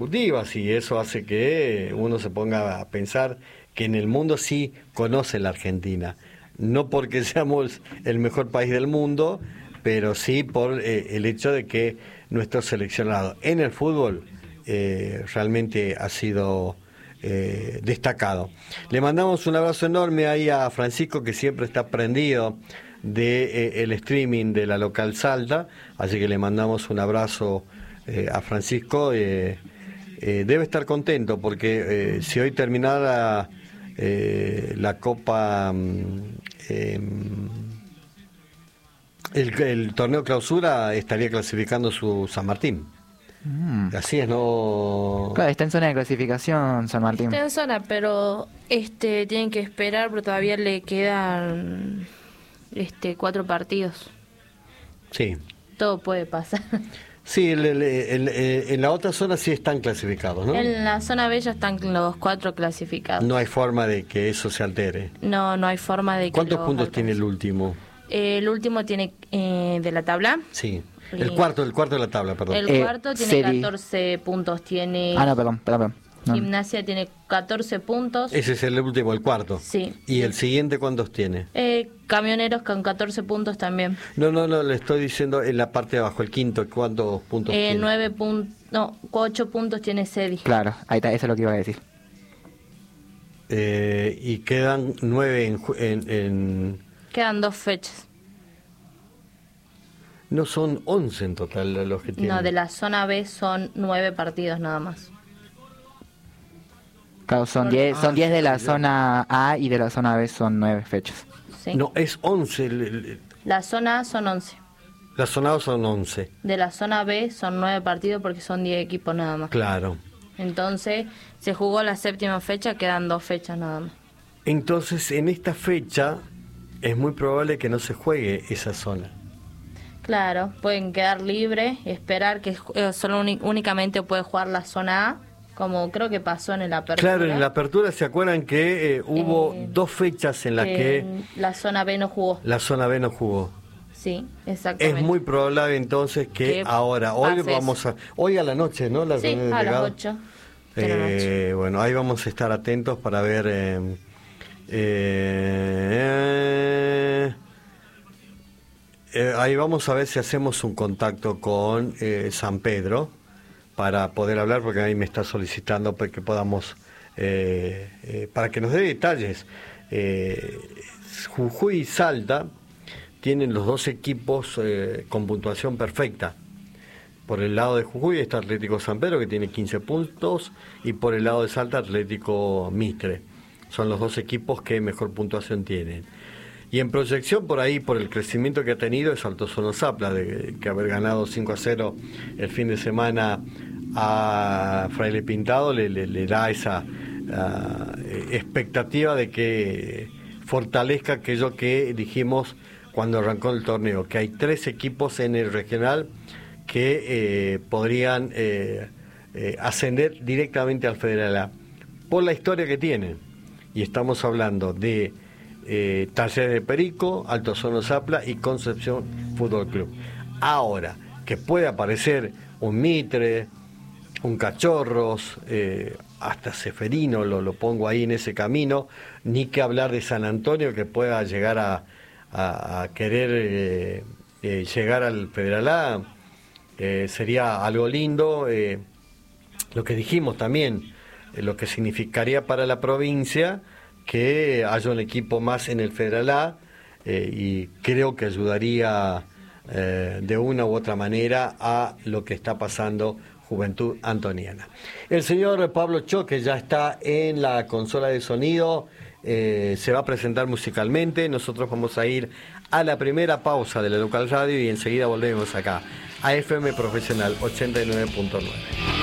Y eso hace que uno se ponga a pensar que en el mundo sí conoce la Argentina, no porque seamos el mejor país del mundo, pero sí por el hecho de que nuestro seleccionado en el fútbol realmente ha sido destacado. Le mandamos un abrazo enorme ahí a Francisco, que siempre está prendido de el streaming de la local Salta, así que le mandamos un abrazo a Francisco. Debe estar contento porque si hoy terminara la Copa, el torneo clausura, estaría clasificando su San Martín. Así es, ¿no? Claro, está en zona de clasificación San Martín. Está en zona, pero tienen que esperar porque todavía le quedan 4 partidos. Sí. Todo puede pasar. Sí, en la otra zona sí están clasificados, ¿no? En la zona B ya están los 4 clasificados. No hay forma de que eso se altere. No hay forma de que... ¿Cuántos puntos tiene el último? El último tiene de la tabla. Sí. El cuarto de la tabla, perdón. El cuarto tiene 14 puntos. Tiene... no, perdón. No. Gimnasia tiene 14 puntos. Ese es el último, el cuarto. Sí. ¿Y el siguiente cuántos tiene? Camioneros con 14 puntos también. No, le estoy diciendo en la parte de abajo, el quinto, ¿cuántos puntos tiene? 8 puntos tiene Cedi. Claro, ahí está, eso es lo que iba a decir. Y quedan 9 en... Quedan 2 fechas. No, son 11 en total los que tienen. No, de la zona B son 9 partidos nada más. Claro, son 10 de la zona A y de la zona B son 9 fechas. Sí. No, es 11. La zona A son 11. La zona A son 11. De la zona B son 9 partidos porque son 10 equipos nada más. Claro. Entonces, se jugó la 7ª fecha, quedan 2 fechas nada más. Entonces, en esta fecha es muy probable que no se juegue esa zona. Claro, pueden quedar libres, esperar que solo únicamente puede jugar la zona A, como creo que pasó en el Apertura. Claro, en la Apertura se acuerdan que hubo 2 fechas en las que la zona B no jugó. La zona B no jugó. Sí, exactamente. Es muy probable entonces que ahora, hoy a la noche, ¿no? Sí, a las 8 de la noche. Bueno, ahí vamos a estar atentos para ver... ahí vamos a ver si hacemos un contacto con San Pedro para poder hablar, porque ahí me está solicitando que podamos, para que nos dé detalles. Jujuy y Salta tienen los 2 equipos con puntuación perfecta. Por el lado de Jujuy está Atlético San Pedro, que tiene 15 puntos, y por el lado de Salta Atlético Mitre. Son los 2 equipos que mejor puntuación tienen. Y en proyección, por ahí, por el crecimiento que ha tenido, es Alto Zapla, de que haber ganado 5-0 el fin de semana a Fraile Pintado, le da esa expectativa de que fortalezca aquello que dijimos cuando arrancó el torneo, que hay 3 equipos en el regional que podrían ascender directamente al Federal A, por la historia que tienen. Y estamos hablando de Talleres de Perico, Alto Zapla y Concepción Fútbol Club. Ahora, que puede aparecer un Mitre, un Cachorros, hasta Ceferino, lo pongo ahí en ese camino, ni que hablar de San Antonio, que pueda llegar a querer llegar al Federal A, sería algo lindo. Lo que dijimos también, lo que significaría para la provincia que haya un equipo más en el Federal A, y creo que ayudaría de una u otra manera a lo que está pasando Juventud Antoniana. El señor Pablo Choque ya está en la consola de sonido, se va a presentar musicalmente. Nosotros vamos a ir a la primera pausa de la local radio y enseguida volvemos acá a FM Profesional 89.9.